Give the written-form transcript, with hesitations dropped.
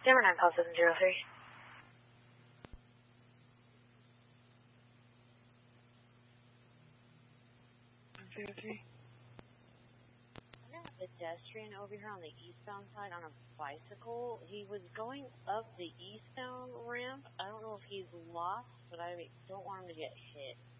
Number 9, call 703. Pedestrian over here on the eastbound side on a bicycle. He was going up the eastbound ramp. I don't know if he's lost, but I don't want him to get hit.